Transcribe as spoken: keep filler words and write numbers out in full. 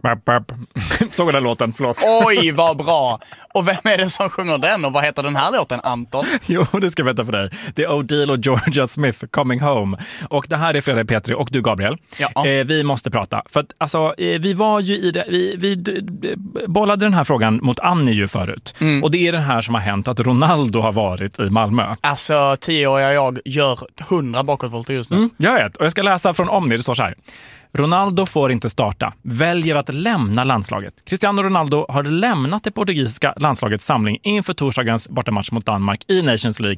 Bap, bap. Såg den låten, förlåt. Oj, vad bra. Och vem är det som sjunger den? Och vad heter den här låten, Anton? Jo, det ska jag berätta för dig. Det är Odile och Georgia Smith, Coming Home. Och det här är Fredrik Petri och du, Gabriel. Ja. Eh, vi måste prata. För att, alltså, eh, vi var ju i det, vi, vi d- d- bollade den här frågan mot Annie ju förut. Mm. Och det är den här som har hänt, att Ronaldo har varit i Malmö. Alltså, tioåriga jag gör hundra bakåtvolter just nu. Mm, jag vet. Och jag ska läsa från Omni, det står så här. Ronaldo får inte starta, väljer att lämna landslaget. Cristiano Ronaldo har lämnat det portugisiska landslagets samling inför torsdagens bortamatch mot Danmark i Nations League